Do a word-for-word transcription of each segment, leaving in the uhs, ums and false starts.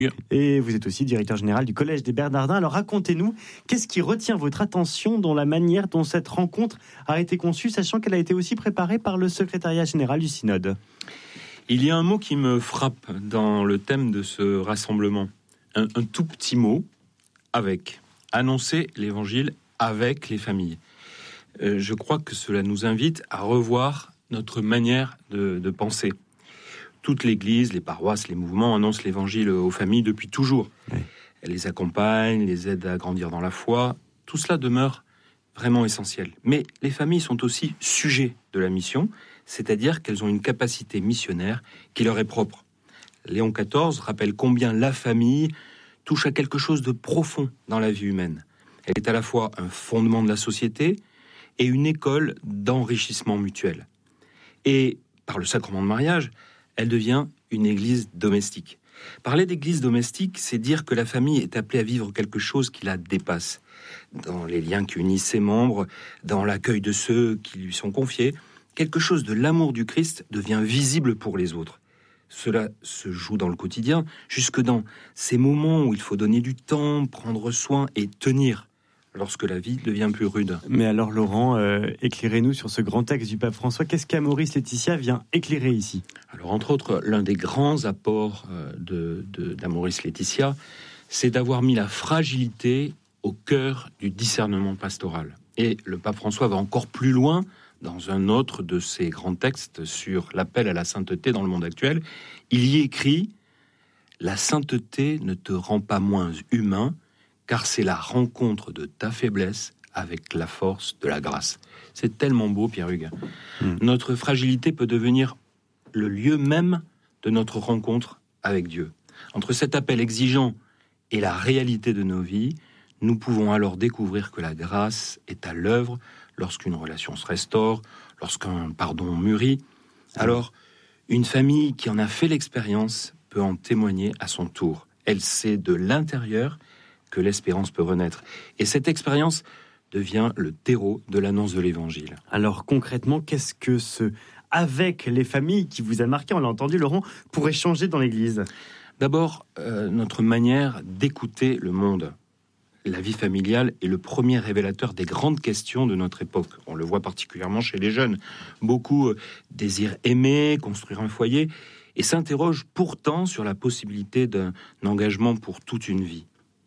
Et vous êtes aussi directeur général du Collège des Bernardins. Alors racontez-nous, qu'est-ce qui retient votre attention dans la manière dont cette rencontre a été conçue, sachant qu'elle a été aussi préparée par le secrétariat général du synode? Il y a un mot qui me frappe dans le thème de ce rassemblement. Un, un tout petit mot, avec. Annoncer l'évangile avec les familles. Euh, je crois que cela nous invite à revoir notre manière de, de penser. Toute l'Église, les paroisses, les mouvements annoncent l'évangile aux familles depuis toujours. Oui. Elle les accompagne, les aide à grandir dans la foi. Tout cela demeure vraiment essentiel. Mais les familles sont aussi sujets de la mission, c'est-à-dire qu'elles ont une capacité missionnaire qui leur est propre. Léon quatorze rappelle combien la famille touche à quelque chose de profond dans la vie humaine. Elle est à la fois un fondement de la société et une école d'enrichissement mutuel. Et par le sacrement de mariage, elle devient une église domestique. Parler d'église domestique, c'est dire que la famille est appelée à vivre quelque chose qui la dépasse. Dans les liens qui unissent ses membres, dans l'accueil de ceux qui lui sont confiés, quelque chose de l'amour du Christ devient visible pour les autres. Cela se joue dans le quotidien, jusque dans ces moments où il faut donner du temps, prendre soin et tenir, lorsque la vie devient plus rude. Mais alors Laurent, euh, éclairez-nous sur ce grand texte du pape François. Qu'est-ce qu'Amoris Laetitia vient éclairer ici? Alors entre autres, l'un des grands apports euh, de, de, d'Amoris Laetitia, c'est d'avoir mis la fragilité au cœur du discernement pastoral. Et le pape François va encore plus loin dans un autre de ses grands textes sur l'appel à la sainteté dans le monde actuel. Il y écrit « La sainteté ne te rend pas moins humain, car c'est la rencontre de ta faiblesse avec la force de la grâce. » C'est tellement beau, Pierre-Hugues. Mmh. Notre fragilité peut devenir le lieu même de notre rencontre avec Dieu. Entre cet appel exigeant et la réalité de nos vies, nous pouvons alors découvrir que la grâce est à l'œuvre lorsqu'une relation se restaure, lorsqu'un pardon mûrit. Alors, une famille qui en a fait l'expérience peut en témoigner à son tour. Elle sait de l'intérieur que l'espérance peut renaître. Et cette expérience devient le terreau de l'annonce de l'Évangile. Alors concrètement, qu'est-ce que ce « avec les familles » qui vous a marqué, on l'a entendu Laurent, pourrait changer dans l'Église? D'abord, euh, notre manière d'écouter le monde. La vie familiale est le premier révélateur des grandes questions de notre époque. On le voit particulièrement chez les jeunes. Beaucoup euh, désirent aimer, construire un foyer, et s'interrogent pourtant sur la possibilité d'un engagement pour toute une vie.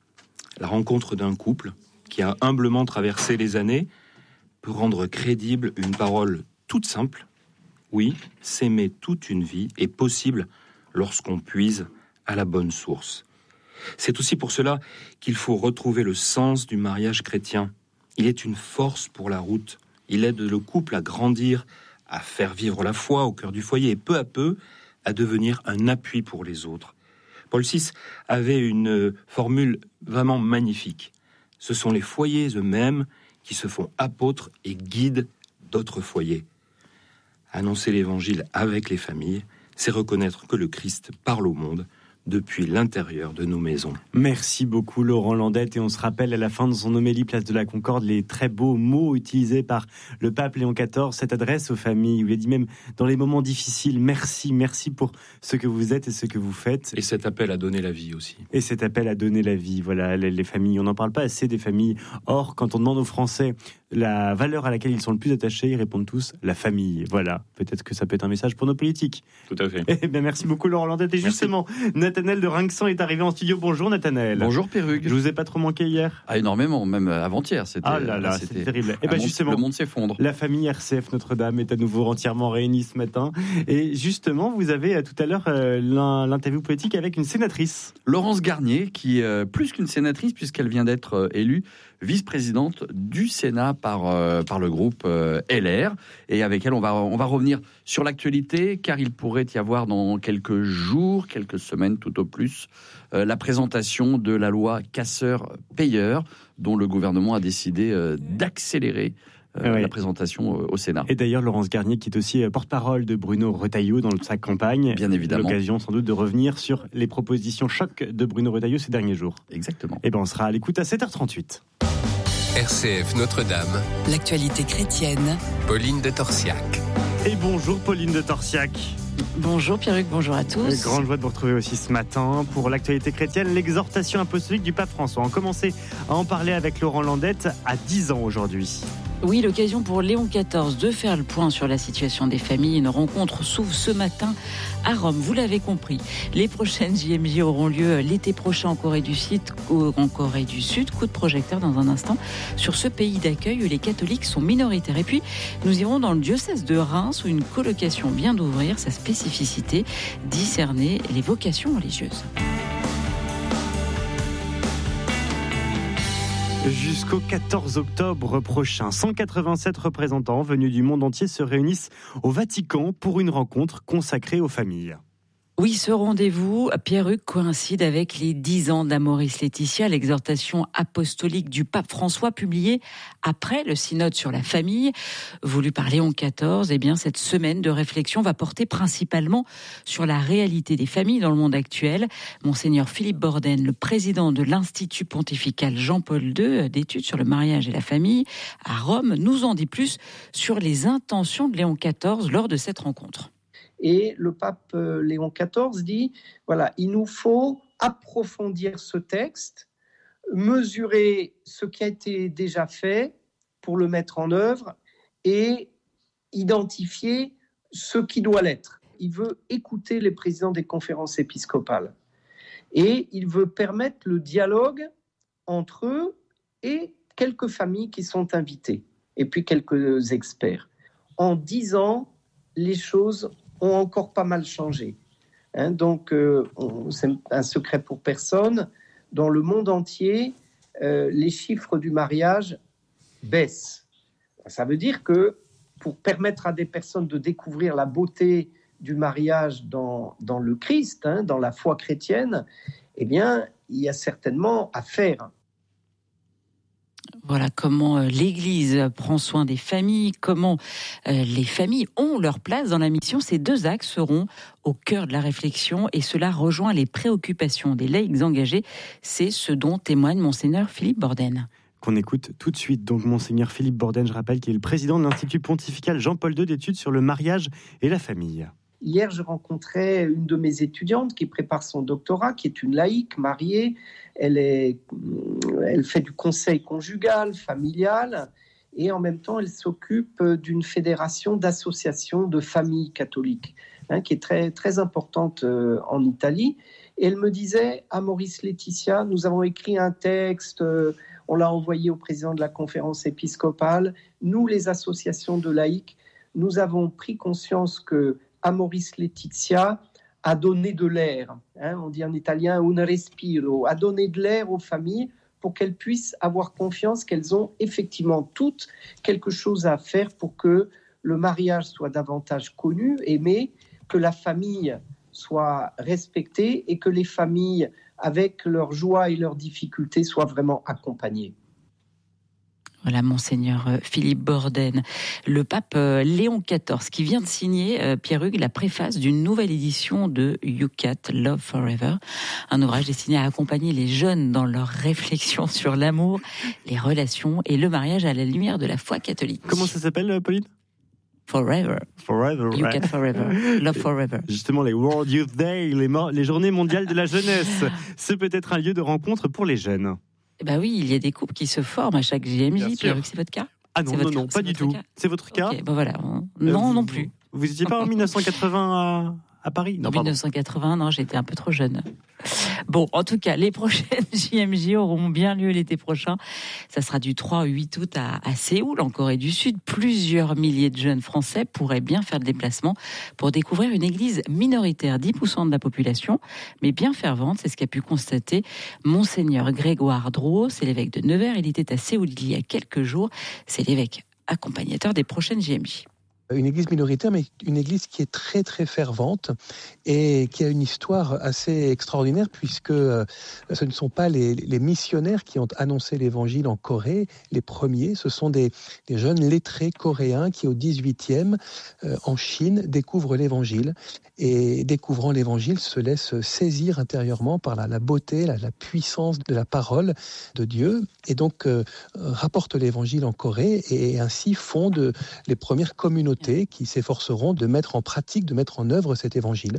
La rencontre d'un couple qui a humblement traversé les années peut rendre crédible une parole toute simple. Oui, s'aimer toute une vie est possible lorsqu'on puise à la bonne source. C'est aussi pour cela qu'il faut retrouver le sens du mariage chrétien. Il est une force pour la route. Il aide le couple à grandir, à faire vivre la foi au cœur du foyer et peu à peu à devenir un appui pour les autres. Paul six avait une formule vraiment magnifique. Ce sont les foyers eux-mêmes qui se font apôtres et guides d'autres foyers. Annoncer l'évangile avec les familles, c'est reconnaître que le Christ parle au monde depuis l'intérieur de nos maisons. Merci beaucoup Laurent Landette, et on se rappelle à la fin de son homélie Place de la Concorde les très beaux mots utilisés par le pape Léon quatorze, cette adresse aux familles, où il a dit même dans les moments difficiles, merci, merci pour ce que vous êtes et ce que vous faites. Et cet appel à donner la vie aussi. Et cet appel à donner la vie, voilà, les, les familles, on n'en parle pas assez des familles. Or, quand on demande aux Français la valeur à laquelle ils sont le plus attachés, ils répondent tous la famille. Voilà, peut-être que ça peut être un message pour nos politiques. Tout à fait. Eh bien, merci beaucoup Laurent Landette. Et justement, Nathanaël de Rinxan est arrivé en studio. Bonjour Nathanaël. Bonjour Pierre-Hugues. Je vous ai pas trop manqué hier? Ah, énormément, même avant-hier. C'était, ah là là, c'était, c'était terrible. Et ben justement, le monde s'effondre. La famille R C F Notre-Dame est à nouveau entièrement réunie ce matin. Et justement, vous avez tout à l'heure euh, l'interview poétique avec une sénatrice. Laurence Garnier, qui euh, plus qu'une sénatrice, puisqu'elle vient d'être euh, élue vice-présidente du Sénat par, euh, par le groupe euh, L R. Et avec elle, on va, on va revenir sur l'actualité, car il pourrait y avoir dans quelques jours, quelques semaines tout au plus, euh, la présentation de la loi casseurs-payeurs, dont le gouvernement a décidé euh, d'accélérer Euh, oui. la présentation euh, au Sénat. Et d'ailleurs, Laurence Garnier, qui est aussi euh, porte-parole de Bruno Retailleau dans sa campagne. Bien évidemment. L'occasion sans doute de revenir sur les propositions choc de Bruno Retailleau ces derniers jours. Exactement. Et ben on sera à l'écoute à sept heures trente-huit. R C F Notre-Dame. L'actualité chrétienne. Pauline de Torsiac. Et bonjour Pauline de Torsiac. Bonjour Pierruc, bonjour à tous. Grande joie de vous retrouver aussi ce matin pour l'actualité chrétienne, l'exhortation apostolique du pape François. On a commencé à en parler avec Laurent Landette à dix ans aujourd'hui. Oui, l'occasion pour Léon quatorze de faire le point sur la situation des familles. Une rencontre s'ouvre ce matin à Rome. Vous l'avez compris, les prochaines J M J auront lieu l'été prochain en Corée du Sud. En Corée du Sud, coup de projecteur dans un instant sur ce pays d'accueil où les catholiques sont minoritaires. Et puis, nous irons dans le diocèse de Reims où une colocation vient d'ouvrir. Sa spécificité, discerner les vocations religieuses. Jusqu'au quatorze octobre prochain, cent quatre-vingt-sept représentants venus du monde entier se réunissent au Vatican pour une rencontre consacrée aux familles. Oui, ce rendez-vous, Pierruc, coïncide avec les dix ans d'Amoris Laetitia, l'exhortation apostolique du pape François publiée après le synode sur la famille, voulu par Léon quatorze. Eh bien, cette semaine de réflexion va porter principalement sur la réalité des familles dans le monde actuel. Monseigneur Philippe Borden, le président de l'Institut pontifical Jean-Paul deux d'études sur le mariage et la famille à Rome, nous en dit plus sur les intentions de Léon quatorze lors de cette rencontre. Et le pape Léon quatorze dit, voilà, il nous faut approfondir ce texte, mesurer ce qui a été déjà fait pour le mettre en œuvre et identifier ce qui doit l'être. Il veut écouter les présidents des conférences épiscopales et il veut permettre le dialogue entre eux et quelques familles qui sont invitées et puis quelques experts. En dix ans, les choses ont encore pas mal changé. Hein, donc, euh, on, c'est un secret pour personne. Dans le monde entier, euh, les chiffres du mariage baissent. Ça veut dire que pour permettre à des personnes de découvrir la beauté du mariage dans, dans le Christ, hein, dans la foi chrétienne, eh bien, il y a certainement à faire. Voilà comment l'Église prend soin des familles, comment les familles ont leur place dans la mission. Ces deux axes seront au cœur de la réflexion et cela rejoint les préoccupations des laïcs engagés. C'est ce dont témoigne Monseigneur Philippe Borden. Qu'on écoute tout de suite. Donc Monseigneur Philippe Borden, je rappelle, qui est le président de l'Institut pontifical Jean-Paul deux d'études sur le mariage et la famille. Hier, je rencontrais une de mes étudiantes qui prépare son doctorat, qui est une laïque mariée. Elle, est, elle fait du conseil conjugal, familial, et en même temps, elle s'occupe d'une fédération d'associations de familles catholiques, hein, qui est très, très importante euh, en Italie. Et elle me disait, Amoris Laetitia, nous avons écrit un texte, euh, on l'a envoyé au président de la conférence épiscopale. Nous, les associations de laïcs, nous avons pris conscience que Amoris Laetitia a donné de l'air, hein, on dit en italien un respiro, a donné de l'air aux familles pour qu'elles puissent avoir confiance qu'elles ont effectivement toutes quelque chose à faire pour que le mariage soit davantage connu, aimé, que la famille soit respectée et que les familles, avec leurs joies et leurs difficultés, soient vraiment accompagnées. Voilà, Monseigneur Philippe Borden. Le pape Léon quatorze qui vient de signer, Pierre Hugues, la préface d'une nouvelle édition de Yucat, Love Forever, un ouvrage destiné à accompagner les jeunes dans leur réflexion sur l'amour, les relations et le mariage à la lumière de la foi catholique. Comment ça s'appelle, Pauline ? Forever. Forever, Yucat right. Forever. Love Forever. Justement, les World Youth Day, les, mo- les journées mondiales de la jeunesse, c'est peut-être un lieu de rencontre pour les jeunes. Bah oui, il y a des couples qui se forment à chaque J M J. Pierre, c'est votre cas ? Ah non, c'est non, votre non, cas, pas du tout. Cas. C'est votre cas ? Okay, bah voilà. Non, euh, non plus. Vous n'étiez pas en dix-neuf cent quatre-vingts à, à Paris ? Non, dix-neuf cent quatre-vingts, non, j'étais un peu trop jeune. Bon, en tout cas, les prochaines J M J auront bien lieu l'été prochain. Ça sera du trois au huit août à, à Séoul, en Corée du Sud. Plusieurs milliers de jeunes Français pourraient bien faire le déplacement pour découvrir une église minoritaire, dix pour cent de la population, mais bien fervente. C'est ce qu'a pu constater Monseigneur Grégoire Drouot. C'est l'évêque de Nevers. Il était à Séoul il y a quelques jours. C'est l'évêque accompagnateur des prochaines J M J. Une église minoritaire, mais une église qui est très très fervente et qui a une histoire assez extraordinaire puisque euh, ce ne sont pas les, les missionnaires qui ont annoncé l'évangile en Corée, les premiers, ce sont des, des jeunes lettrés coréens qui au dix-huitième, euh, en Chine, découvrent l'évangile et découvrant l'évangile se laissent saisir intérieurement par la, la beauté, la, la puissance de la parole de Dieu et donc euh, rapportent l'évangile en Corée et ainsi fondent les premières communautés communautés qui s'efforceront de mettre en pratique, de mettre en œuvre cet évangile.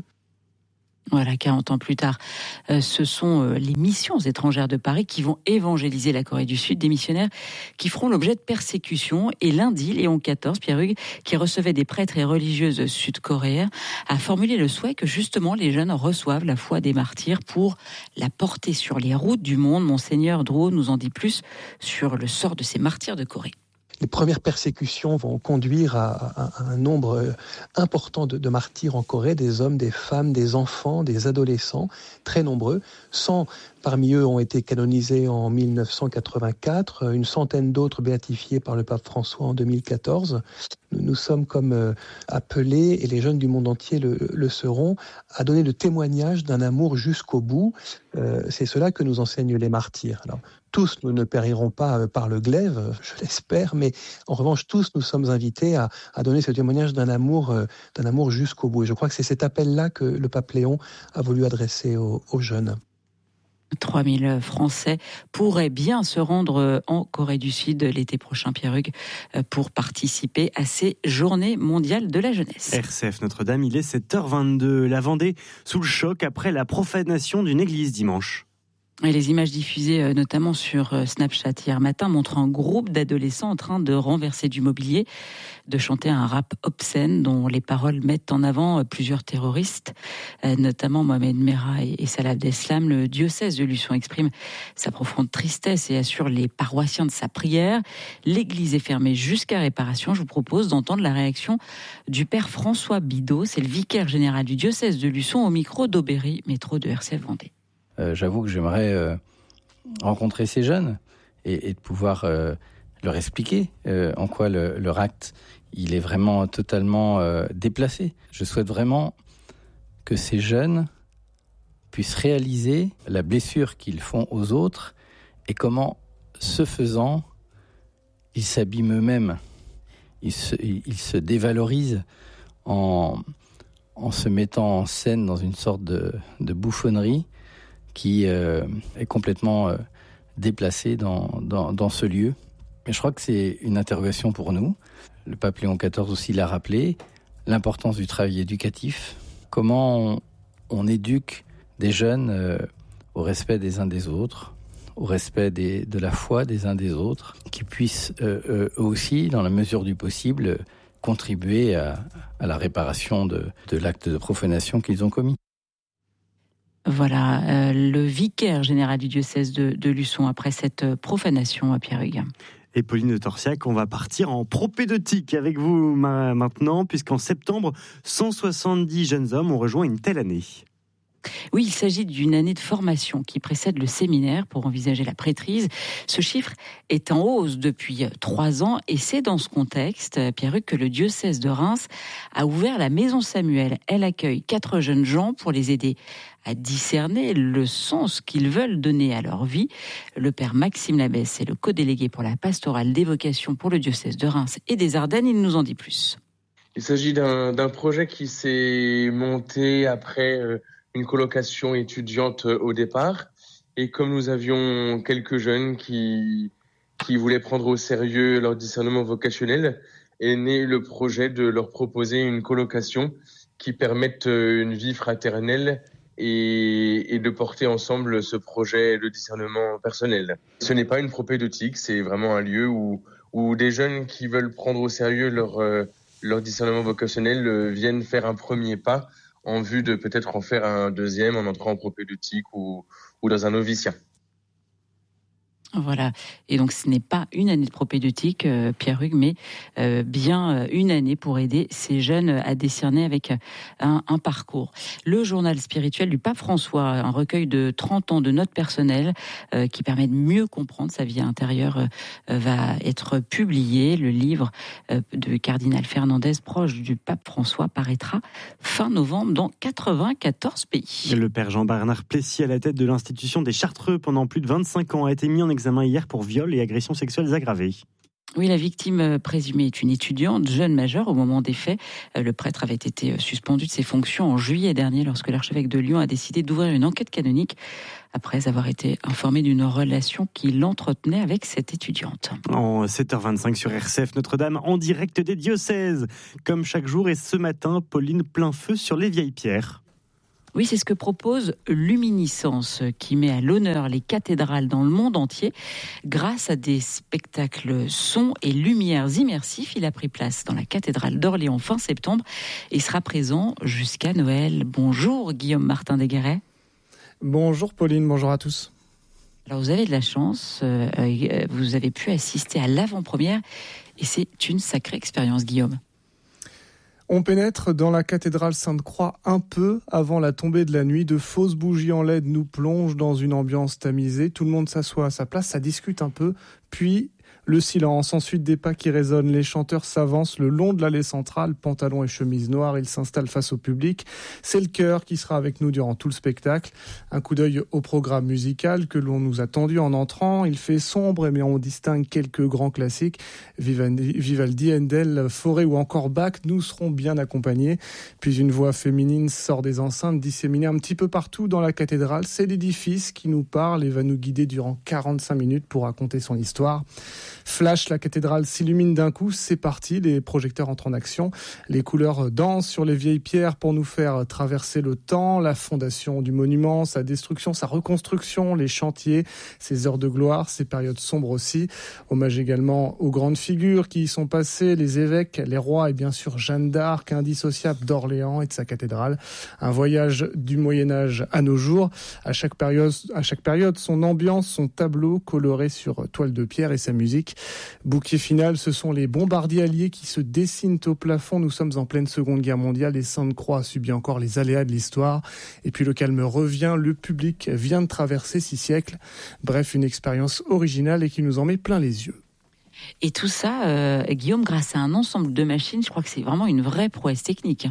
Voilà, quarante ans plus tard, euh, ce sont euh, les missions étrangères de Paris qui vont évangéliser la Corée du Sud, des missionnaires qui feront l'objet de persécutions. Et lundi, Léon quatorze, Pierre Hugues, qui recevait des prêtres et religieuses sud-coréens, a formulé le souhait que justement les jeunes reçoivent la foi des martyrs pour la porter sur les routes du monde. Monseigneur Drouot nous en dit plus sur le sort de ces martyrs de Corée. Les premières persécutions vont conduire à, à, à un nombre important de, de martyrs en Corée, des hommes, des femmes, des enfants, des adolescents, très nombreux. cent parmi eux ont été canonisés en mille neuf cent quatre-vingt-quatre, une centaine d'autres béatifiés par le pape François en deux mille quatorze. Nous, nous sommes comme euh, appelés, et les jeunes du monde entier le, le seront, à donner le témoignage d'un amour jusqu'au bout. Euh, c'est cela que nous enseignent les martyrs. Alors, tous, nous ne périrons pas par le glaive, je l'espère, mais en revanche, tous, nous sommes invités à, à donner ce témoignage d'un amour, euh, d'un amour jusqu'au bout. Et je crois que c'est cet appel-là que le pape Léon a voulu adresser aux, aux jeunes. trois mille Français pourraient bien se rendre en Corée du Sud l'été prochain, Pierre Hugues, pour participer à ces Journées mondiales de la jeunesse. R C F Notre-Dame, il est sept heures vingt-deux. La Vendée sous le choc après la profanation d'une église dimanche. Et les images diffusées notamment sur Snapchat hier matin montrent un groupe d'adolescents en train de renverser du mobilier, de chanter un rap obscène dont les paroles mettent en avant plusieurs terroristes, notamment Mohamed Merah et Salah Abdeslam. Le diocèse de Luçon exprime sa profonde tristesse et assure les paroissiens de sa prière. L'église est fermée jusqu'à réparation. Je vous propose d'entendre la réaction du père François Bidot, c'est le vicaire général du diocèse de Luçon, au micro d'Aubéry, métro de R C F Vendée. Euh, j'avoue que j'aimerais euh, rencontrer ces jeunes et, et de pouvoir euh, leur expliquer euh, en quoi le, leur acte il est vraiment totalement euh, déplacé. Je souhaite vraiment que ces jeunes puissent réaliser la blessure qu'ils font aux autres et comment, ce faisant, ils s'abîment eux-mêmes. Ils se, ils se dévalorisent en, en se mettant en scène dans une sorte de, de bouffonnerie qui euh, est complètement euh, déplacé dans, dans, dans ce lieu. Et je crois que c'est une interrogation pour nous. Le pape Léon quatorze aussi l'a rappelé, l'importance du travail éducatif. Comment on, on éduque des jeunes euh, au respect des uns des autres, au respect des, de la foi des uns des autres, qui puissent euh, euh, eux aussi, dans la mesure du possible, contribuer à, à la réparation de, de l'acte de profanation qu'ils ont commis. Voilà, euh, le vicaire général du diocèse de, de Luçon après cette profanation à Pierre Hugues. Et Pauline de Torsiac, on va partir en propédeutique avec vous maintenant, puisqu'en septembre, cent soixante-dix jeunes hommes ont rejoint une telle année. Oui, il s'agit d'une année de formation qui précède le séminaire pour envisager la prêtrise. Ce chiffre est en hausse depuis trois ans et c'est dans ce contexte, Pierre Hugues, que le diocèse de Reims a ouvert la Maison Samuel. Elle accueille quatre jeunes gens pour les aider à discerner le sens qu'ils veulent donner à leur vie. Le père Maxime Labesse est le co-délégué pour la pastorale des vocations pour le diocèse de Reims et des Ardennes. Il nous en dit plus. Il s'agit d'un, d'un projet qui s'est monté après euh, une colocation étudiante au départ. Et comme nous avions quelques jeunes qui, qui voulaient prendre au sérieux leur discernement vocationnel, est né le projet de leur proposer une colocation qui permette une vie fraternelle et, et de porter ensemble ce projet de discernement personnel. Ce n'est pas une propédeutique, c'est vraiment un lieu où, où des jeunes qui veulent prendre au sérieux leur, euh, leur discernement vocationnel euh, viennent faire un premier pas en vue de peut-être en faire un deuxième en entrant en propédeutique ou, ou dans un noviciat. Voilà, et donc ce n'est pas une année de propédeutique, euh, Pierre Hugues, mais euh, bien euh, une année pour aider ces jeunes à discerner avec un, un parcours. Le journal spirituel du pape François, un recueil de trente ans de notes personnelles euh, qui permet de mieux comprendre sa vie intérieure, euh, va être publié. Le livre euh, de cardinal Fernandez, proche du pape François, paraîtra fin novembre dans quatre-vingt-quatorze pays. Le père Jean-Bernard Plessis, à la tête de l'institution des Chartreux pendant plus de vingt-cinq ans, a été mis en examen hier pour viol et agressions sexuelles aggravées. Oui, la victime présumée est une étudiante, jeune majeure au moment des faits. Le prêtre avait été suspendu de ses fonctions en juillet dernier lorsque l'archevêque de Lyon a décidé d'ouvrir une enquête canonique après avoir été informé d'une relation qu'il entretenait avec cette étudiante. En sept heures vingt-cinq sur R C F Notre-Dame, en direct des diocèses. Comme chaque jour, et ce matin, Pauline, plein feu sur les vieilles pierres. Oui, c'est ce que propose Luminiscence, qui met à l'honneur les cathédrales dans le monde entier. Grâce à des spectacles son et lumières immersifs, il a pris place dans la cathédrale d'Orléans fin septembre et sera présent jusqu'à Noël. Bonjour Guillaume Martin Desguéret. Bonjour Pauline, bonjour à tous. Alors vous avez de la chance, euh, vous avez pu assister à l'avant-première et c'est une sacrée expérience, Guillaume. On pénètre dans la cathédrale Sainte-Croix un peu avant la tombée de la nuit. De fausses bougies en L E D nous plongent dans une ambiance tamisée. Tout le monde s'assoit à sa place, ça discute un peu. Puis le silence, ensuite des pas qui résonnent. Les chanteurs s'avancent le long de l'allée centrale, pantalon et chemise noire. Ils s'installent face au public. C'est le chœur qui sera avec nous durant tout le spectacle. Un coup d'œil au programme musical que l'on nous a tendu en entrant. Il fait sombre, mais on distingue quelques grands classiques. Vivaldi, Handel, Fauré ou encore Bach. Nous serons bien accompagnés. Puis une voix féminine sort des enceintes, disséminée un petit peu partout dans la cathédrale. C'est l'édifice qui nous parle et va nous guider durant quarante-cinq minutes pour raconter son histoire. Flash, la cathédrale s'illumine d'un coup, c'est parti, les projecteurs entrent en action, les couleurs dansent sur les vieilles pierres pour nous faire traverser le temps, la fondation du monument, sa destruction, sa reconstruction, les chantiers, ses heures de gloire, ses périodes sombres aussi. Hommage également aux grandes figures qui y sont passées, les évêques, les rois et bien sûr Jeanne d'Arc, indissociable d'Orléans et de sa cathédrale. Un voyage du Moyen-Âge à nos jours, à chaque période, à chaque période, son ambiance, son tableau coloré sur toile de pierre et sa musique. Bouquet final, ce sont les bombardiers alliés qui se dessinent au plafond. Nous sommes en pleine Seconde Guerre mondiale et Sainte-Croix a subi encore les aléas de l'histoire. Et puis le calme revient, le public vient de traverser six siècles. Bref, une expérience originale et qui nous en met plein les yeux. Et tout ça, euh, Guillaume, grâce à un ensemble de machines, je crois que c'est vraiment une vraie prouesse technique.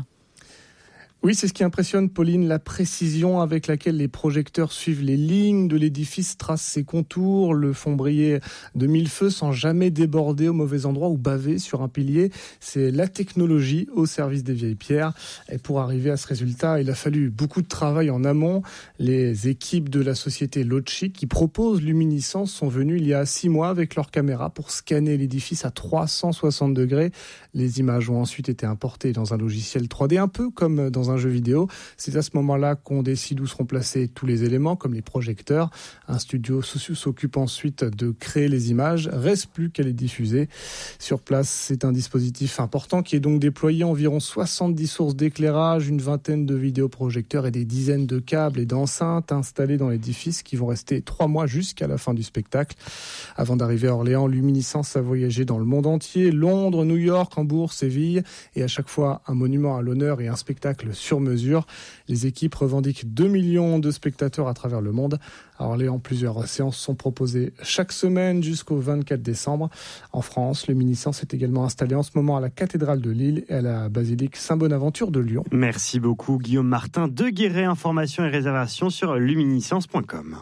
Oui, c'est ce qui impressionne Pauline, la précision avec laquelle les projecteurs suivent les lignes de l'édifice, tracent ses contours, le font briller de mille feux sans jamais déborder au mauvais endroit ou baver sur un pilier. C'est la technologie au service des vieilles pierres. Et pour arriver à ce résultat, il a fallu beaucoup de travail en amont. Les équipes de la société Lotchi qui propose Luminiscence sont venues il y a six mois avec leurs caméras pour scanner l'édifice à trois cent soixante degrés. Les images ont ensuite été importées dans un logiciel trois D, un peu comme dans un jeu vidéo. C'est à ce moment-là qu'on décide où seront placés tous les éléments, comme les projecteurs. Un studio s'occupe ensuite de créer les images. Reste plus qu'à les diffuser. Sur place, c'est un dispositif important qui est donc déployé, environ soixante-dix sources d'éclairage, une vingtaine de vidéoprojecteurs et des dizaines de câbles et d'enceintes installés dans l'édifice qui vont rester trois mois jusqu'à la fin du spectacle. Avant d'arriver à Orléans, Luminiscence a voyagé dans le monde entier, Londres, New York, Hambourg, Séville, et à chaque fois un monument à l'honneur et un spectacle sur mesure. Les équipes revendiquent deux millions de spectateurs à travers le monde. À Orléans, plusieurs séances sont proposées chaque semaine jusqu'au vingt-quatre décembre. En France, Luminiscence est également installé en ce moment à la cathédrale de Lille et à la basilique Saint-Bonaventure de Lyon. Merci beaucoup Guillaume Martin Desguéret. Informations et réservations sur luminiscence point com.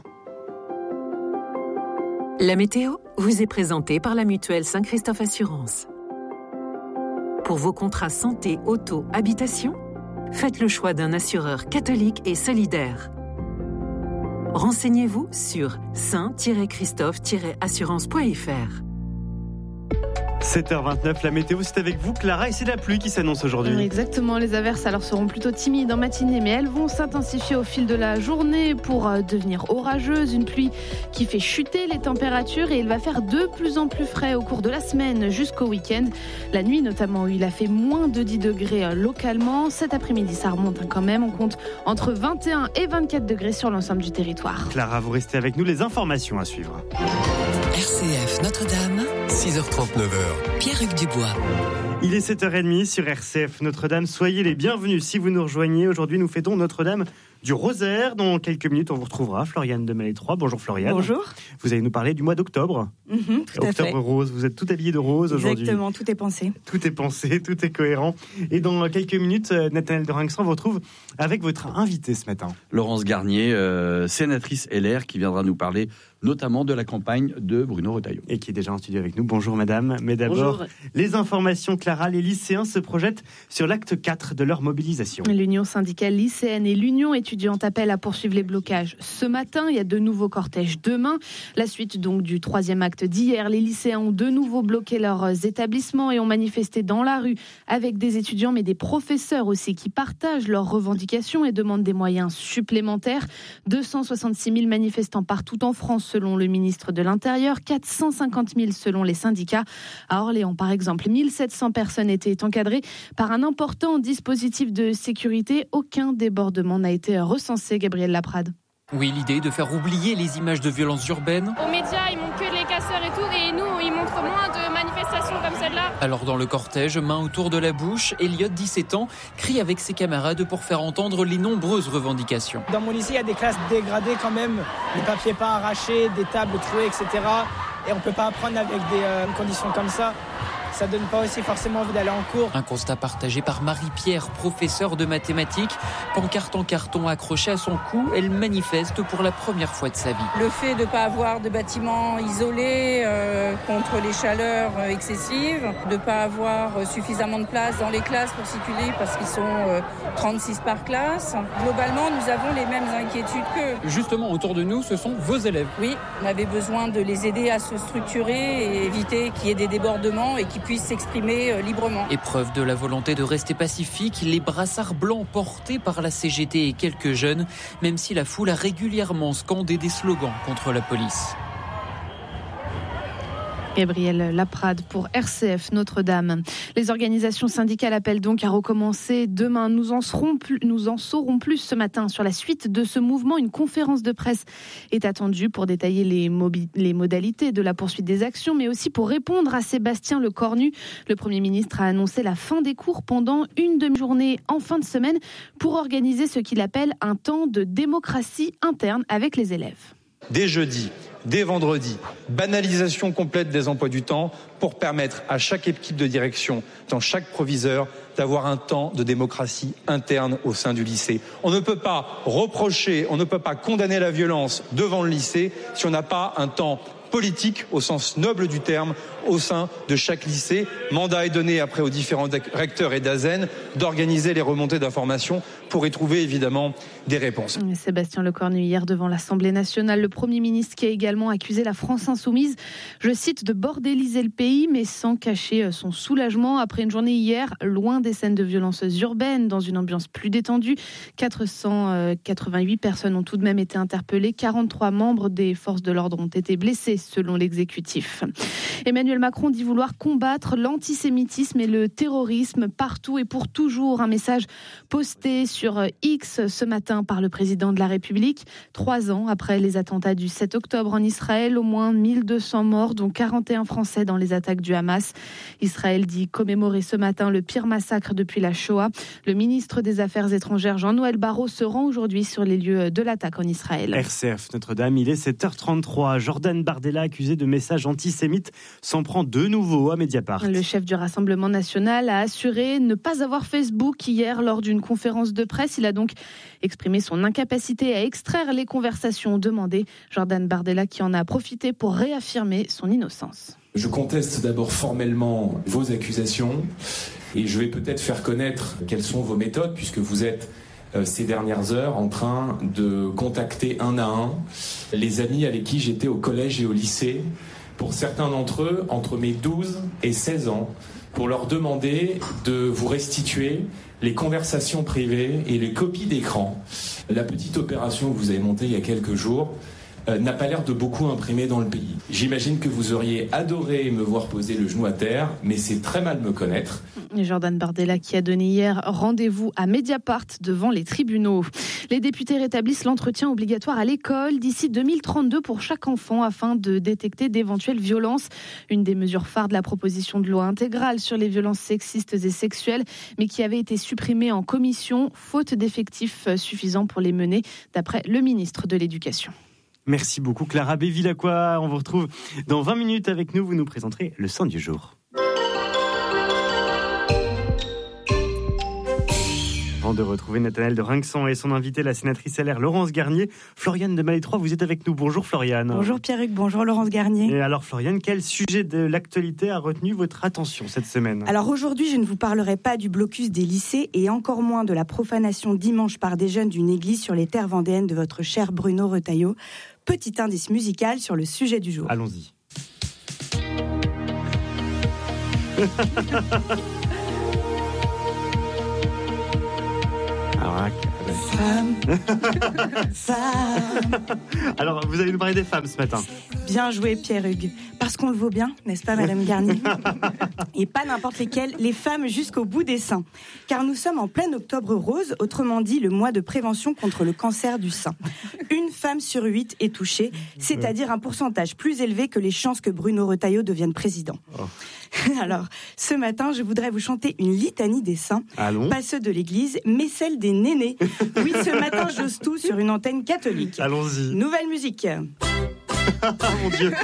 La météo vous est présentée par la mutuelle Saint-Christophe Assurance. Pour vos contrats santé, auto, habitation, faites le choix d'un assureur catholique et solidaire. Renseignez-vous sur saint christophe assurance point f r. sept heures vingt-neuf, la météo, c'est avec vous Clara et c'est la pluie qui s'annonce aujourd'hui. Exactement, les averses alors seront plutôt timides en matinée mais elles vont s'intensifier au fil de la journée pour devenir orageuses. Une pluie qui fait chuter les températures et il va faire de plus en plus frais au cours de la semaine jusqu'au week-end. La nuit notamment où il a fait moins de dix degrés localement. Cet après-midi ça remonte quand même, on compte entre vingt et un et vingt-quatre degrés sur l'ensemble du territoire. Clara, vous restez avec nous, les informations à suivre. R C F Notre-Dame, six heures trente-neuf. Pierre-Hugues Dubois. Il est sept heures trente sur R C F Notre-Dame. Soyez les bienvenus si vous nous rejoignez. Aujourd'hui, nous fêtons Notre-Dame du Rosaire. Dans quelques minutes, on vous retrouvera. Floriane de Malétroit. Bonjour Floriane. Bonjour. Vous allez nous parler du mois d'octobre. Mmh, tout à fait. Octobre rose. Vous êtes tout habillé de rose aujourd'hui. Exactement, tout est pensé. Tout est pensé, tout est cohérent. Et dans quelques minutes, Nathanaël de Rinxan vous retrouve avec votre invité ce matin. Laurence Garnier, euh, sénatrice L R, qui viendra nous parler notamment de la campagne de Bruno Retailleau. Et qui est déjà en studio avec nous. Bonjour madame. Mais d'abord, Bonjour. Les informations, Clara, les lycéens se projettent sur l'acte quatre de leur mobilisation. L'Union syndicale lycéenne et l'Union étudiante appellent à poursuivre les blocages ce matin. Il y a de nouveaux cortèges demain. La suite donc du troisième acte d'hier. Les lycéens ont de nouveau bloqué leurs établissements et ont manifesté dans la rue avec des étudiants mais des professeurs aussi qui partagent leurs revendications et demandent des moyens supplémentaires. deux cent soixante-six mille manifestants partout en France selon le ministre de l'Intérieur, quatre cent cinquante mille selon les syndicats. À Orléans par exemple, mille sept cents personnes étaient encadrées par un important dispositif de sécurité. Aucun débordement n'a été recensé. Gabriel Laprade. Oui, l'idée de faire oublier les images de violences urbaines. Aux médias, ils montrent que les casseurs et tout, et nous, ils montrent moins de manifestations comme celle-là. Alors dans le cortège, main autour de la bouche, Elliot, dix-sept ans, crie avec ses camarades pour faire entendre les nombreuses revendications. Dans mon lycée, il y a des classes dégradées quand même, les papiers pas arrachés, des tables trouées, et cetera. Et on peut pas apprendre avec des euh, conditions comme ça. Ça donne pas aussi forcément envie d'aller en cours. Un constat partagé par Marie-Pierre, professeure de mathématiques. Pancarte en carton accrochée à son cou, elle manifeste pour la première fois de sa vie. Le fait de ne pas avoir de bâtiments isolés euh, contre les chaleurs euh, excessives, de ne pas avoir euh, suffisamment de place dans les classes pour circuler parce qu'ils sont euh, trente-six par classe. Globalement, nous avons les mêmes inquiétudes qu'eux. Justement, autour de nous, ce sont vos élèves. Oui, on avait besoin de les aider à se structurer et éviter qu'il y ait des débordements et qu'ils puissent s'exprimer librement. Épreuve de la volonté de rester pacifique, les brassards blancs portés par la C G T et quelques jeunes, même si la foule a régulièrement scandé des slogans contre la police. Gabriel Laprade pour R C F Notre-Dame. Les organisations syndicales appellent donc à recommencer demain. Nous en serons plus, nous en saurons plus ce matin sur la suite de ce mouvement. Une conférence de presse est attendue pour détailler les, mobi- les modalités de la poursuite des actions, mais aussi pour répondre à Sébastien Lecornu. Le Premier ministre a annoncé la fin des cours pendant une demi-journée en fin de semaine pour organiser ce qu'il appelle un temps de démocratie interne avec les élèves. Dès jeudi, dès vendredi, banalisation complète des emplois du temps pour permettre à chaque équipe de direction, dans chaque proviseur, d'avoir un temps de démocratie interne au sein du lycée. On ne peut pas reprocher, on ne peut pas condamner la violence devant le lycée si on n'a pas un temps politique au sens noble du terme au sein de chaque lycée. Mandat est donné après aux différents recteurs et d'A S E N d'organiser les remontées d'informations pour y trouver évidemment des réponses. Sébastien Lecornu hier devant l'Assemblée nationale, le Premier ministre qui a également accusé la France insoumise, je cite, de bordéliser le pays, mais sans cacher son soulagement après une journée hier loin des scènes de violences urbaines, dans une ambiance plus détendue. quatre cent quatre-vingt-huit personnes ont tout de même été interpellées, quarante-trois membres des forces de l'ordre ont été blessés selon l'exécutif. Emmanuel Macron dit vouloir combattre l'antisémitisme et le terrorisme partout et pour toujours. Un message posté sur X ce matin par le président de la République. Trois ans après les attentats du sept octobre en Israël, au moins mille deux cents morts, dont quarante et un Français dans les attaques du Hamas. Israël dit commémorer ce matin le pire massacre depuis la Shoah. Le ministre des Affaires étrangères, Jean-Noël Barrot, se rend aujourd'hui sur les lieux de l'attaque en Israël. R C F Notre-Dame, il est sept heures trente-trois. Jordan Bardella, accusé de messages antisémites, s'en prend de nouveau à Mediapart. Le chef du Rassemblement national a assuré ne pas avoir Facebook hier lors d'une conférence de presse. Il a donc exprimé son incapacité à extraire les conversations demandées. Jordan Bardella qui en a profité pour réaffirmer son innocence. Je conteste d'abord formellement vos accusations et je vais peut-être faire connaître quelles sont vos méthodes puisque vous êtes ces dernières heures en train de contacter un à un les amis avec qui j'étais au collège et au lycée, pour certains d'entre eux entre mes douze et seize ans, pour leur demander de vous restituer les conversations privées et les copies d'écran. La petite opération que vous avez montée il y a quelques jours euh, n'a pas l'air de beaucoup imprimer dans le pays. J'imagine que vous auriez adoré me voir poser le genou à terre, mais c'est très mal me connaître. Jordan Bardella qui a donné hier rendez-vous à Mediapart devant les tribunaux. Les députés rétablissent l'entretien obligatoire à l'école d'ici deux mille trente-deux pour chaque enfant afin de détecter d'éventuelles violences. Une des mesures phares de la proposition de loi intégrale sur les violences sexistes et sexuelles, mais qui avait été supprimée en commission, faute d'effectifs suffisants pour les mener, d'après le ministre de l'Éducation. Merci beaucoup Clara Bevilacqua. On vous retrouve dans vingt minutes avec nous. Vous nous présenterez le son du jour. Avant de retrouver Nathanaël de Rinxan et son invité, la sénatrice L R Laurence Garnier, Floriane de Malétroit, vous êtes avec nous. Bonjour Floriane. Bonjour Pierruc, bonjour Laurence Garnier. Et alors Floriane, quel sujet de l'actualité a retenu votre attention cette semaine ? Alors aujourd'hui, je ne vous parlerai pas du blocus des lycées et encore moins de la profanation dimanche par des jeunes d'une église sur les terres vendéennes de votre cher Bruno Retailleau. Petit indice musical sur le sujet du jour. Allons-y. Alors, femme, femme. Alors, vous allez nous parler des femmes ce matin. Bien joué, Pierre Hugues. Parce qu'on le vaut bien, n'est-ce pas, Madame Garnier ? Et pas n'importe lesquelles, les femmes jusqu'au bout des seins. Car nous sommes en plein octobre rose, autrement dit le mois de prévention contre le cancer du sein. Une femme sur huit est touchée, c'est-à-dire un pourcentage plus élevé que les chances que Bruno Retailleau devienne président. Oh. Alors, ce matin, je voudrais vous chanter une litanie des saints. Allons. Pas ceux de l'église, mais celle des nénés. Oui, ce matin, j'ose tout sur une antenne catholique. Allons-y. Nouvelle musique. Mon Dieu.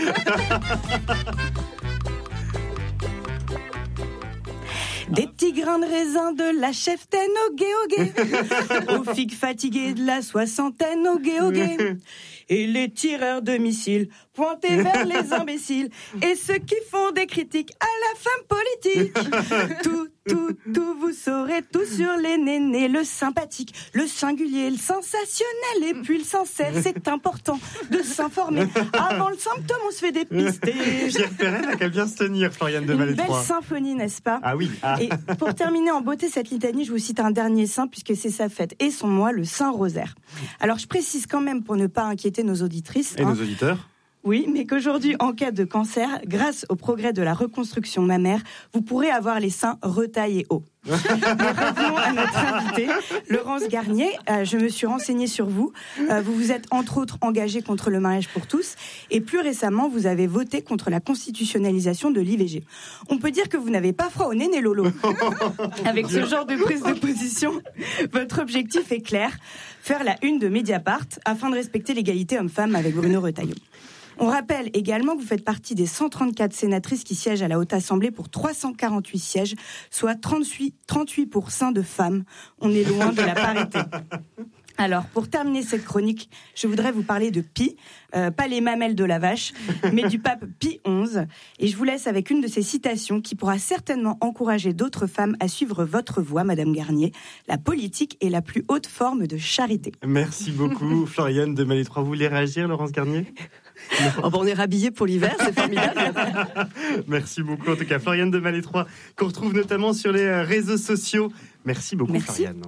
Des petits grains de raisin, de la cheftaine au gué au gué. Aux figues fatiguées de la soixantaine au gué au gué. Et les tireurs de missiles pointés vers les imbéciles. Et ceux qui font des critiques à la femme politique. Tout, tout, tout, vous saurez tout sur les nénés. Le sympathique, le singulier, le sensationnel et puis le sincère. C'est important de s'informer. Avant le symptôme, on se fait dépister. Pierre Perret n'a qu'à bien se tenir, Floriane de Malétroit. Une belle symphonie, n'est-ce pas ? Ah oui. Ah. Et pour terminer en beauté cette litanie, je vous cite un dernier saint, puisque c'est sa fête et son mois, le Saint Rosaire. Alors je précise quand même, pour ne pas inquiéter nos auditrices... Et hein, nos auditeurs ? Oui, mais qu'aujourd'hui, en cas de cancer, grâce au progrès de la reconstruction mammaire, vous pourrez avoir les seins retaillés hauts. Mais revenons à notre invitée, Laurence Garnier. Euh, je me suis renseignée sur vous. Euh, vous vous êtes entre autres engagée contre le mariage pour tous et plus récemment, vous avez voté contre la constitutionnalisation de l'I V G. On peut dire que vous n'avez pas froid au nez, Lolo. Avec ce genre de prise de position, votre objectif est clair, faire la une de Mediapart afin de respecter l'égalité homme-femme avec Bruno Retailleau. On rappelle également que vous faites partie des cent trente-quatre sénatrices qui siègent à la Haute Assemblée pour trois cent quarante-huit sièges, soit trente-huit, trente-huit pour cent de femmes. On est loin de la parité. Alors, pour terminer cette chronique, je voudrais vous parler de Pi, euh, pas les mamelles de la vache, mais du pape Pie onze. Et je vous laisse avec une de ces citations qui pourra certainement encourager d'autres femmes à suivre votre voie, Madame Garnier. La politique est la plus haute forme de charité. Merci beaucoup, Floriane de Malétroit. Vous voulez réagir, Laurence Garnier ? Oh ben on est rhabillés pour l'hiver, c'est formidable. Merci beaucoup, en tout cas, Floriane de Malétroit, qu'on retrouve notamment sur les réseaux sociaux. Merci beaucoup, Merci. Floriane.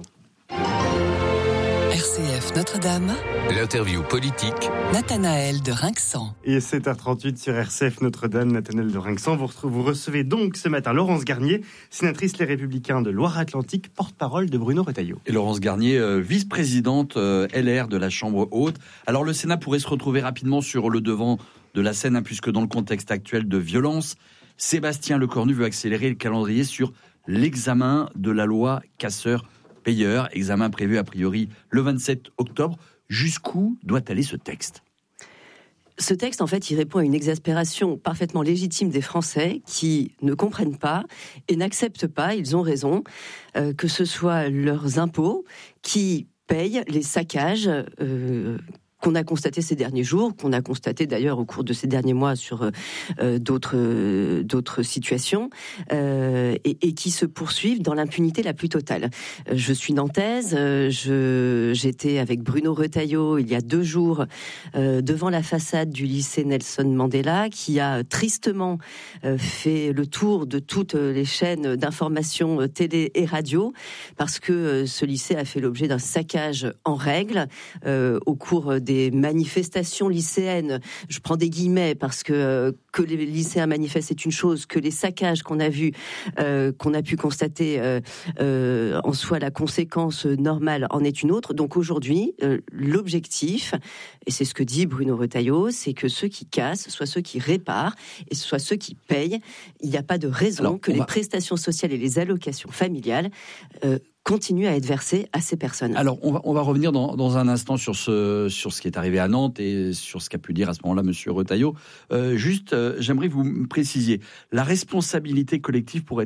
R C F Notre-Dame, l'interview politique, Nathanaël de Rinxan. Et sept heures trente-huit sur R C F Notre-Dame, Nathanaël de Rinxan. Vous, vous recevez donc ce matin Laurence Garnier, sénatrice Les Républicains de Loire-Atlantique, porte-parole de Bruno Retailleau. Et Laurence Garnier, euh, vice-présidente euh, L R de la Chambre haute. Alors le Sénat pourrait se retrouver rapidement sur le devant de la scène, hein, puisque dans le contexte actuel de violence, Sébastien Lecornu veut accélérer le calendrier sur l'examen de la loi Casseur payeur, examen prévu a priori le vingt-sept octobre. Jusqu'où doit aller ce texte ? Ce texte, en fait, il répond à une exaspération parfaitement légitime des Français qui ne comprennent pas et n'acceptent pas, ils ont raison, euh, que ce soit leurs impôts qui payent les saccages euh, qu'on a constaté ces derniers jours, qu'on a constaté d'ailleurs au cours de ces derniers mois sur euh, d'autres euh, d'autres situations, euh, et, et qui se poursuivent dans l'impunité la plus totale. Euh, je suis nantaise, euh, je, j'étais avec Bruno Retailleau il y a deux jours euh, devant la façade du lycée Nelson Mandela, qui a tristement euh, fait le tour de toutes les chaînes d'information télé et radio, parce que euh, ce lycée a fait l'objet d'un saccage en règle euh, au cours des des manifestations lycéennes, je prends des guillemets parce que euh, que les lycéens manifestent c'est une chose, que les saccages qu'on a vus, euh, qu'on a pu constater euh, euh, en soi la conséquence normale en est une autre. Donc aujourd'hui, euh, l'objectif, et c'est ce que dit Bruno Retailleau, c'est que ceux qui cassent soient ceux qui réparent et soient ceux qui payent. Il n'y a pas de raison Alors, que les va... prestations sociales et les allocations familiales euh, continue à être versé à ces personnes. Alors, on va, on va revenir dans, dans un instant sur ce, sur ce qui est arrivé à Nantes et sur ce qu'a pu dire à ce moment-là M. Retailleau. Euh, juste, euh, j'aimerais que vous me précisiez, la responsabilité collective pourrait être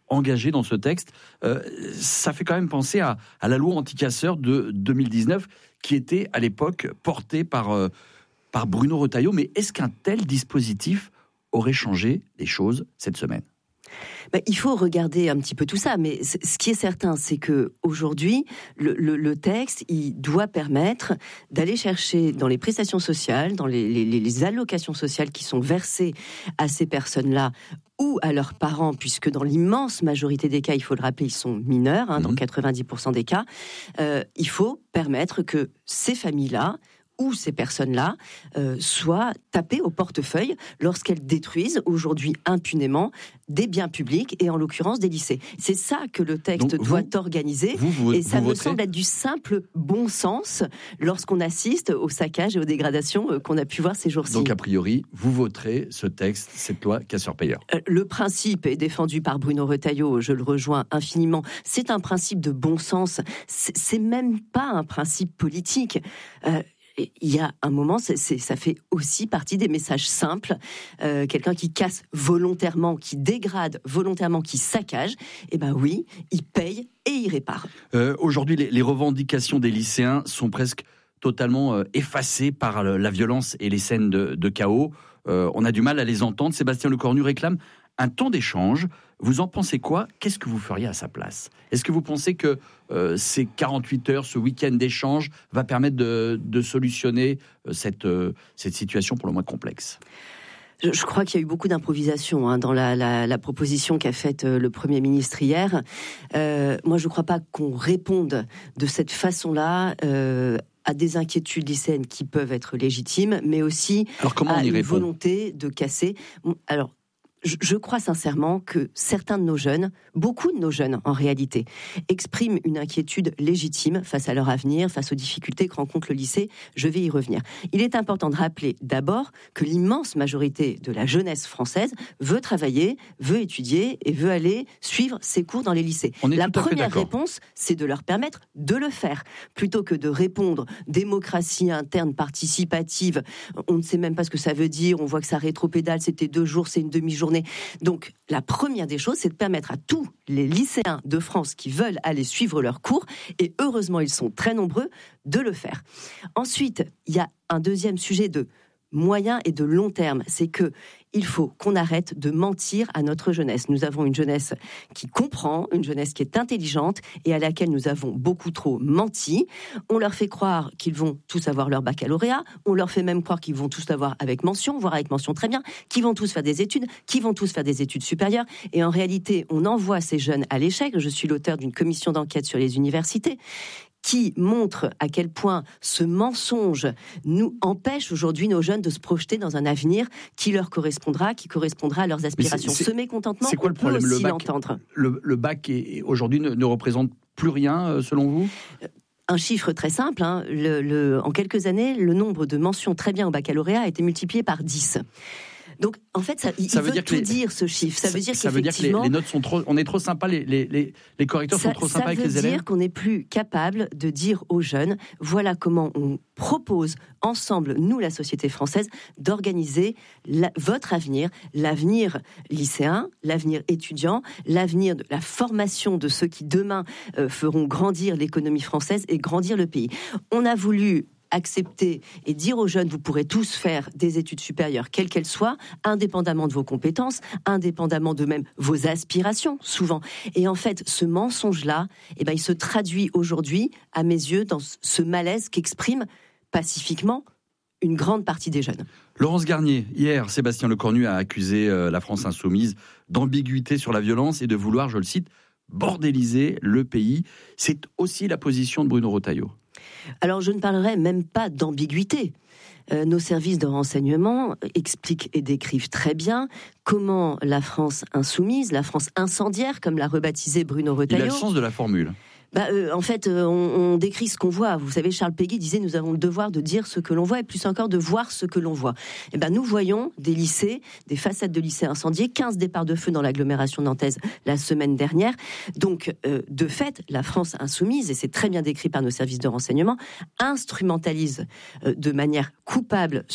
engagés dans ce texte. Euh, ça fait quand même penser à, à la loi anti-casseurs de deux mille dix-neuf, qui était à l'époque portée par, euh, par Bruno Retailleau. Mais est-ce qu'un tel dispositif aurait changé les choses cette semaine ? Ben, il faut regarder un petit peu tout ça, mais c- ce qui est certain, c'est que aujourd'hui, le, le, le texte, il doit permettre d'aller chercher dans les prestations sociales, dans les, les, les allocations sociales qui sont versées à ces personnes-là ou à leurs parents, puisque dans l'immense majorité des cas, il faut le rappeler, ils sont mineurs, hein, mmh. dans quatre-vingt-dix pour cent des cas, euh, il faut permettre que ces familles-là où ces personnes-là euh, soient tapées au portefeuille lorsqu'elles détruisent aujourd'hui impunément des biens publics et en l'occurrence des lycées. C'est ça que le texte Donc, doit vous, organiser vous, vous, et ça vous me voterez... semble être du simple bon sens lorsqu'on assiste au saccage et aux dégradations euh, qu'on a pu voir ces jours-ci. Donc a priori, vous voterez ce texte, cette loi casseur-payeur. Euh, le principe est défendu par Bruno Retailleau, je le rejoins infiniment. C'est un principe de bon sens, c'est, c'est même pas un principe politique. Euh, Il y a un moment, c'est, c'est, ça fait aussi partie des messages simples. Euh, quelqu'un qui casse volontairement, qui dégrade volontairement, qui saccage, eh ben oui, il paye et il répare. Euh, aujourd'hui, les, les revendications des lycéens sont presque totalement euh, effacées par le, la violence et les scènes de, de chaos. Euh, on a du mal à les entendre. Sébastien Lecornu réclame un temps d'échange. Vous en pensez quoi ? Qu'est-ce que vous feriez à sa place ? Est-ce que vous pensez que euh, ces quarante-huit heures, ce week-end d'échange, va permettre de, de solutionner euh, cette, euh, cette situation pour le moins complexe ? Je, je crois qu'il y a eu beaucoup d'improvisation hein, dans la, la, la proposition qu'a faite euh, le Premier ministre hier. Euh, moi, je ne crois pas qu'on réponde de cette façon-là euh, à des inquiétudes lycéennes qui peuvent être légitimes, mais aussi Alors, comment à on y une répond ? volonté de casser. Alors, je crois sincèrement que certains de nos jeunes, beaucoup de nos jeunes en réalité, expriment une inquiétude légitime face à leur avenir, face aux difficultés que rencontre le lycée. Je vais y revenir. Il est important de rappeler d'abord que l'immense majorité de la jeunesse française veut travailler, veut étudier et veut aller suivre ses cours dans les lycées. La première réponse, c'est de leur permettre de le faire, plutôt que de répondre démocratie interne participative. On ne sait même pas ce que ça veut dire, on voit que ça rétropédale, c'était deux jours, c'est une demi-journée. Donc, la première des choses, c'est de permettre à tous les lycéens de France qui veulent aller suivre leurs cours, et heureusement, ils sont très nombreux, de le faire. Ensuite, il y a un deuxième sujet de moyen et de long terme, c'est que il faut qu'on arrête de mentir à notre jeunesse. Nous avons une jeunesse qui comprend, une jeunesse qui est intelligente et à laquelle nous avons beaucoup trop menti. On leur fait croire qu'ils vont tous avoir leur baccalauréat, on leur fait même croire qu'ils vont tous l'avoir avec mention, voire avec mention très bien, qu'ils vont tous faire des études, qu'ils vont tous faire des études supérieures. Et en réalité, on envoie ces jeunes à l'échec. Je suis l'auteur d'une commission d'enquête sur les universités qui montre à quel point ce mensonge nous empêche aujourd'hui nos jeunes de se projeter dans un avenir qui leur correspondra, qui correspondra à leurs aspirations. C'est, c'est, ce mécontentement, c'est quoi on le problème, peut aussi le bac, l'entendre. Le, le bac est, aujourd'hui ne, ne représente plus rien, selon vous ? Un chiffre très simple, hein, le, le, en quelques années, le nombre de mentions très bien au baccalauréat a été multiplié par dix. Donc, en fait, ça, il, ça veut, veut dire tout les, dire, ce chiffre. Ça, ça veut dire ça qu'effectivement... veut dire que les, les notes sont trop... On est trop sympa, les, les, les, les correcteurs ça, sont trop sympas avec les élèves. Ça veut dire qu'on n'est plus capable de dire aux jeunes, voilà comment on propose ensemble, nous, la société française, d'organiser la, votre avenir, l'avenir lycéen, l'avenir étudiant, l'avenir de la formation de ceux qui, demain, euh, feront grandir l'économie française et grandir le pays. On a voulu accepter et dire aux jeunes, vous pourrez tous faire des études supérieures, quelles qu'elles soient, indépendamment de vos compétences, indépendamment de même vos aspirations, souvent. Et en fait, ce mensonge-là, eh ben, il se traduit aujourd'hui, à mes yeux, dans ce malaise qu'exprime pacifiquement une grande partie des jeunes. Laurence Garnier, hier, Sébastien Lecornu a accusé euh, la France insoumise d'ambiguïté sur la violence et de vouloir, je le cite, bordéliser le pays. C'est aussi la position de Bruno Retailleau. Alors, je ne parlerai même pas d'ambiguïté. Euh, nos services de renseignement expliquent et décrivent très bien comment la France insoumise, la France incendiaire, comme l'a rebaptisé Bruno Retailleau... Il a le sens de la formule. Bah, euh, en fait, euh, on, on décrit ce qu'on voit. Vous savez, Charles Péguy disait « Nous avons le devoir de dire ce que l'on voit et plus encore de voir ce que l'on voit ». Et ben, nous voyons des lycées, des façades de lycées incendiés, quinze départs de feu dans l'agglomération nantaise la semaine dernière. Donc, euh, de fait, la France insoumise, et c'est très bien décrit par nos services de renseignement, instrumentalise euh, de manière coupable ce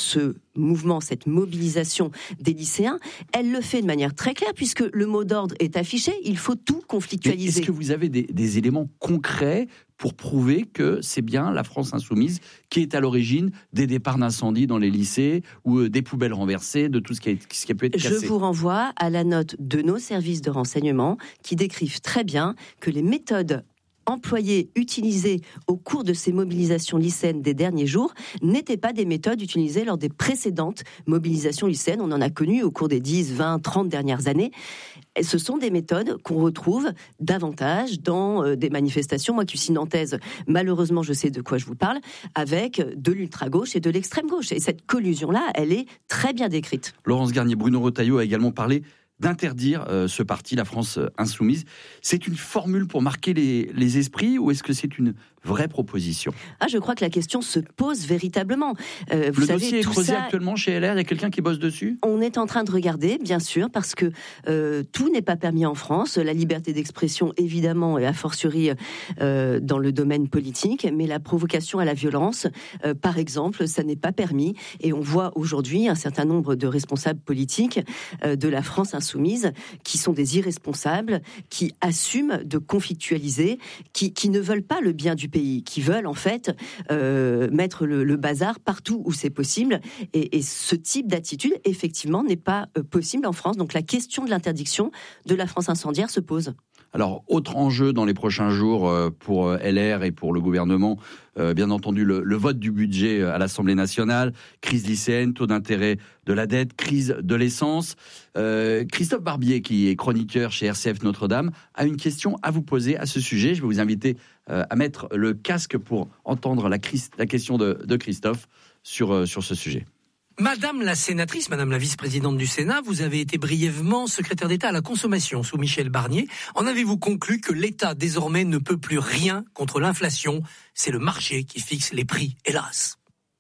mouvement, cette mobilisation des lycéens, elle le fait de manière très claire, puisque le mot d'ordre est affiché, il faut tout conflictualiser. Mais est-ce que vous avez des, des éléments concrets pour prouver que c'est bien la France insoumise qui est à l'origine des départs d'incendie dans les lycées ou des poubelles renversées, de tout ce qui a, ce qui a pu être cassé? Je vous renvoie à la note de nos services de renseignement qui décrivent très bien que les méthodes employées, utilisées au cours de ces mobilisations lycéennes des derniers jours, n'étaient pas des méthodes utilisées lors des précédentes mobilisations lycéennes. On en a connu au cours des dix, vingt, trente dernières années. Et ce sont des méthodes qu'on retrouve davantage dans euh, des manifestations. Moi qui suis nantaise, malheureusement, je sais de quoi je vous parle, avec de l'ultra-gauche et de l'extrême-gauche. Et cette collusion-là, elle est très bien décrite. Laurence Garnier, Bruno Retailleau a également parlé d'interdire euh, ce parti, la France insoumise. C'est une formule pour marquer les, les esprits ou est-ce que c'est une vraie proposition? Ah, je crois que la question se pose véritablement. Euh, vous Le savez, dossier est creusé ça, actuellement chez L R, il y a quelqu'un qui bosse dessus? On est en train de regarder, bien sûr, parce que euh, tout n'est pas permis en France. La liberté d'expression, évidemment, et a fortiori euh, dans le domaine politique, mais la provocation à la violence, euh, par exemple, ça n'est pas permis. Et on voit aujourd'hui un certain nombre de responsables politiques euh, de la France insoumise Soumises, qui sont des irresponsables, qui assument de conflictualiser, qui, qui ne veulent pas le bien du pays, qui veulent en fait euh, mettre le, le bazar partout où c'est possible. Et, et ce type d'attitude, effectivement, n'est pas euh, possible en France. Donc la question de l'interdiction de la France incendiaire se pose. Alors, autre enjeu dans les prochains jours pour L R et pour le gouvernement, euh, bien entendu le, le vote du budget à l'Assemblée nationale, crise lycéenne, taux d'intérêt de la dette, crise de l'essence. Euh, Christophe Barbier, qui est chroniqueur chez R C F Notre-Dame, a une question à vous poser à ce sujet. Je vais vous inviter euh, à mettre le casque pour entendre la, la question de, de Christophe sur, euh, sur ce sujet. Madame la sénatrice, Madame la vice-présidente du Sénat, vous avez été brièvement secrétaire d'État à la consommation sous Michel Barnier. En avez-vous conclu que l'État désormais ne peut plus rien contre l'inflation? C'est le marché qui fixe les prix, hélas.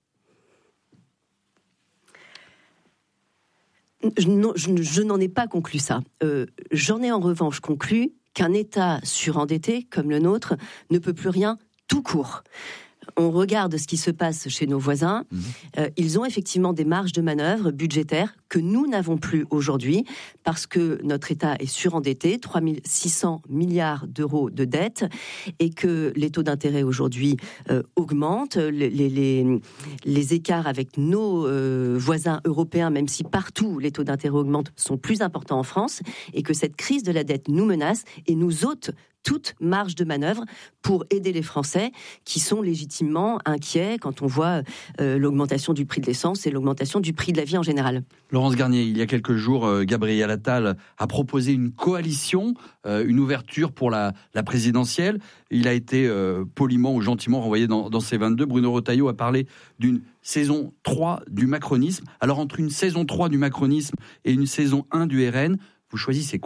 Je, non, je, je n'en ai pas conclu ça. Euh, j'en ai en revanche conclu qu'un État surendetté comme le nôtre ne peut plus rien tout court. On regarde ce qui se passe chez nos voisins. Mmh. Euh, ils ont effectivement des marges de manœuvre budgétaires que nous n'avons plus aujourd'hui parce que notre État est surendetté, trois mille six cents milliards d'euros de dette, et que les taux d'intérêt aujourd'hui euh, augmentent. Les, les, les écarts avec nos euh, voisins européens, même si partout les taux d'intérêt augmentent, sont plus importants en France, et que cette crise de la dette nous menace et nous ôte toute marge de manœuvre pour aider les Français qui sont légitimement inquiets quand on voit euh, l'augmentation du prix de l'essence et l'augmentation du prix de la vie en général. Laurence Garnier, il y a quelques jours, euh, Gabriel Attal a proposé une coalition, euh, une ouverture pour la, la présidentielle. Il a été euh, poliment ou gentiment renvoyé dans, dans ses vingt-deux. Bruno Retailleau a parlé d'une saison trois du macronisme. Alors entre une saison trois du macronisme et une saison un du R N, vous choisissez quoi ?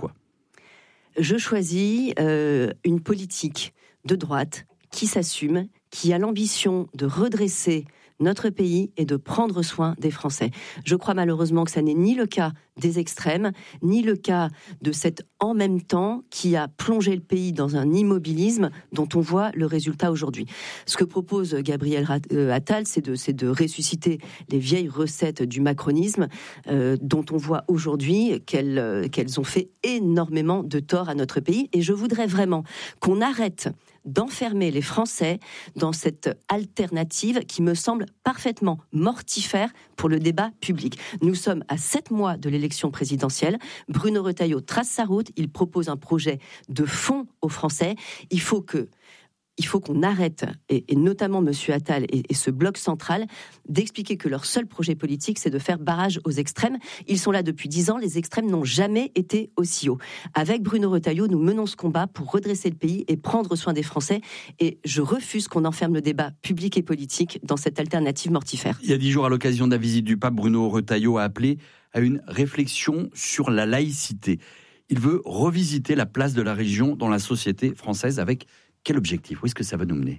Je choisis euh, une politique de droite qui s'assume, qui a l'ambition de redresser notre pays et de prendre soin des Français. Je crois malheureusement que ça n'est ni le cas des extrêmes, ni le cas de cet en même temps qui a plongé le pays dans un immobilisme dont on voit le résultat aujourd'hui. Ce que propose Gabriel Attal, c'est de, c'est de ressusciter les vieilles recettes du macronisme euh, dont on voit aujourd'hui qu'elles, qu'elles ont fait énormément de tort à notre pays. Et je voudrais vraiment qu'on arrête d'enfermer les Français dans cette alternative qui me semble parfaitement mortifère pour le débat public. Nous sommes à sept mois de l'élection présidentielle. Bruno Retailleau trace sa route. Il propose un projet de fond aux Français. Il faut que Il faut qu'on arrête, et, et notamment M. Attal et, et ce bloc central, d'expliquer que leur seul projet politique, c'est de faire barrage aux extrêmes. Ils sont là depuis dix ans, les extrêmes n'ont jamais été aussi hauts. Avec Bruno Retailleau, nous menons ce combat pour redresser le pays et prendre soin des Français. Et je refuse qu'on enferme le débat public et politique dans cette alternative mortifère. Il y a dix jours, à l'occasion de la visite du pape, Bruno Retailleau a appelé à une réflexion sur la laïcité. Il veut revisiter la place de la religion dans la société française avec quel objectif? Où est-ce que ça va nous mener?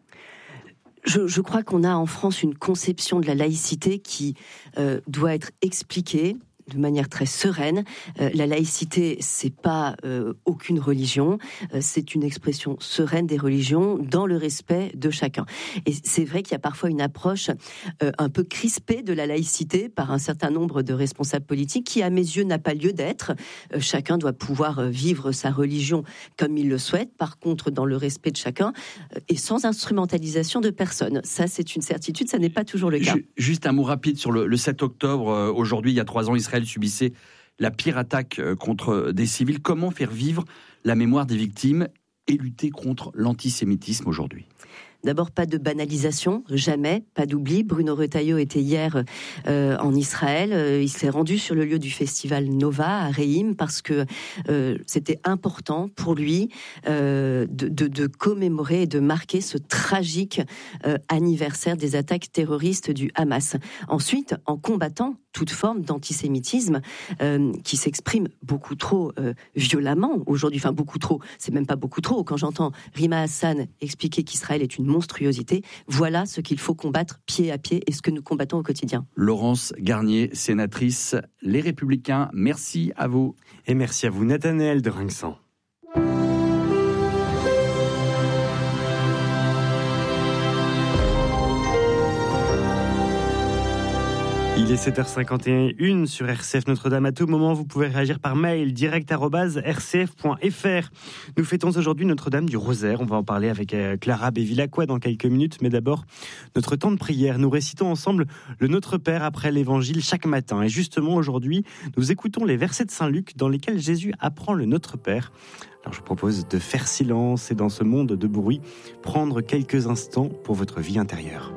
Je, je crois qu'on a en France une conception de la laïcité qui euh, doit être expliquée, de manière très sereine. Euh, la laïcité, c'est pas euh, aucune religion, euh, c'est une expression sereine des religions dans le respect de chacun. Et c'est vrai qu'il y a parfois une approche euh, un peu crispée de la laïcité par un certain nombre de responsables politiques qui, à mes yeux, n'a pas lieu d'être. Euh, chacun doit pouvoir euh, vivre sa religion comme il le souhaite, par contre, dans le respect de chacun euh, et sans instrumentalisation de personne. Ça, c'est une certitude, ça n'est pas toujours le cas. Juste un mot rapide sur le, le sept octobre. Euh, aujourd'hui, il y a trois ans, Israël subissait la pire attaque euh, contre des civils. Comment faire vivre la mémoire des victimes et lutter contre l'antisémitisme aujourd'hui ? D'abord, pas de banalisation, jamais, pas d'oubli. Bruno Retailleau était hier euh, en Israël. Euh, il s'est rendu sur le lieu du festival Nova à Reim parce que euh, c'était important pour lui euh, de, de, de commémorer et de marquer ce tragique euh, anniversaire des attaques terroristes du Hamas. Ensuite, en combattant toute forme d'antisémitisme euh, qui s'exprime beaucoup trop euh, violemment aujourd'hui, enfin beaucoup trop, c'est même pas beaucoup trop. Quand j'entends Rima Hassan expliquer qu'Israël est une monstruosité, voilà ce qu'il faut combattre pied à pied et ce que nous combattons au quotidien. Laurence Garnier, sénatrice Les Républicains, merci à vous. Et merci à vous, Nathanaël de Rinxan. Il est sept heures cinquante et une sur R C F Notre-Dame. À tout moment, vous pouvez réagir par mail direct arobase r c f point f r. Nous fêtons aujourd'hui Notre-Dame du Rosaire. On va en parler avec Clara Bévilacqua dans quelques minutes. Mais d'abord, notre temps de prière. Nous récitons ensemble le Notre Père après l'Évangile chaque matin. Et justement, aujourd'hui, nous écoutons les versets de Saint-Luc dans lesquels Jésus apprend le Notre Père. Alors, je vous propose de faire silence et dans ce monde de bruit, prendre quelques instants pour votre vie intérieure.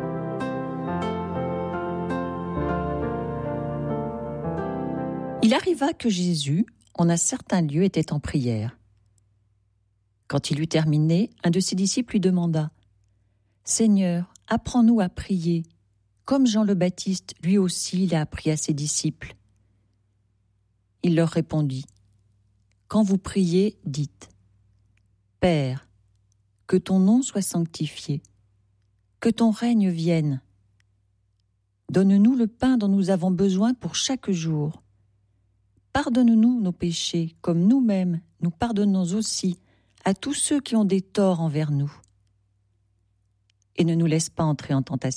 Il arriva que Jésus, en un certain lieu, était en prière. Quand il eut terminé, un de ses disciples lui demanda « Seigneur, apprends-nous à prier, comme Jean le Baptiste, lui aussi, l'a appris à ses disciples. » Il leur répondit « Quand vous priez, dites « Père, que ton nom soit sanctifié, que ton règne vienne. Donne-nous le pain dont nous avons besoin pour chaque jour. Pardonne-nous nos péchés, comme nous-mêmes, nous pardonnons aussi à tous ceux qui ont des torts envers nous. Et ne nous laisse pas entrer en tentation. »